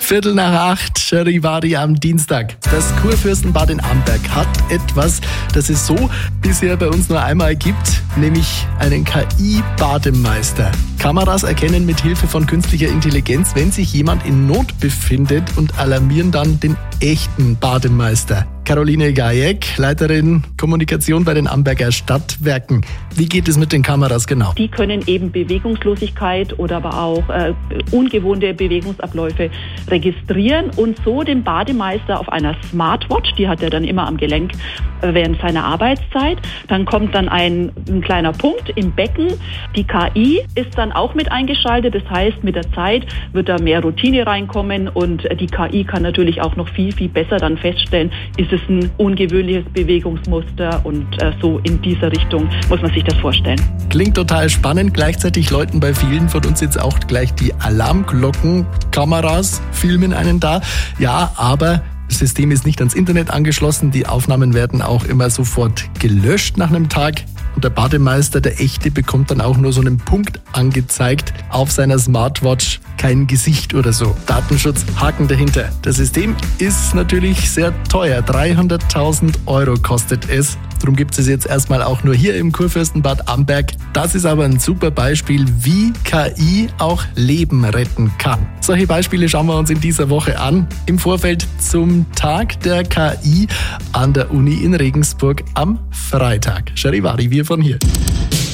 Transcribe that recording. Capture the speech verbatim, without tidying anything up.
Viertel nach acht, Charivari am Dienstag. Das Kurfürstenbad in Amberg hat etwas, das es so bisher bei uns nur einmal gibt, nämlich einen K I-Bademeister. Kameras erkennen mit Hilfe von künstlicher Intelligenz, wenn sich jemand in Not befindet und alarmieren dann den echten Bademeister. Caroline Gajek, Leiterin Kommunikation bei den Amberger Stadtwerken. Wie geht es mit den Kameras genau? Die können eben Bewegungslosigkeit oder aber auch äh, ungewohnte Bewegungsabläufe registrieren und so den Bademeister auf einer Smartwatch, die hat er dann immer am Gelenk äh, während seiner Arbeitszeit. Dann kommt dann ein, ein kleiner Punkt im Becken. Die K I ist dann auch mit eingeschaltet. Das heißt, mit der Zeit wird da mehr Routine reinkommen und die K I kann natürlich auch noch viel, viel besser dann feststellen, ist es ein ungewöhnliches Bewegungsmuster und äh, so in dieser Richtung muss man sich das vorstellen. Klingt total spannend. Gleichzeitig läuten bei vielen von uns jetzt auch gleich die Alarmglocken. Kameras filmen einen da. Ja, aber das System ist nicht ans Internet angeschlossen. Die Aufnahmen werden auch immer sofort gelöscht nach einem Tag. Und der Bademeister, der echte, bekommt dann auch nur so einen Punkt angezeigt auf seiner Smartwatch. Kein Gesicht oder so. Datenschutz, Haken dahinter. Das System ist natürlich sehr teuer. dreihunderttausend Euro kostet es. Darum gibt es jetzt erstmal auch nur hier im Kurfürstenbad Amberg. Das ist aber ein super Beispiel, wie K I auch Leben retten kann. Solche Beispiele schauen wir uns in dieser Woche an. Im Vorfeld zum Tag der K I an der Uni in Regensburg am Freitag. Charivari, wir von hier.